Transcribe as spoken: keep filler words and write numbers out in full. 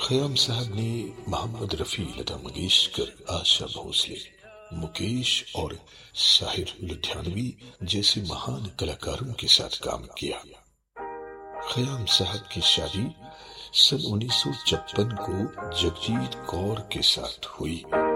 खयाम साहब ने मोहम्मद रफी, लता मंगेशकर, आशा भोसले, मुकेश और साहिर लुधियानवी जैसे महान कलाकारों के साथ काम किया। खयाम साहब की शादी सन उन्नीस सौ छप्पन को जगजीत कौर के साथ हुई।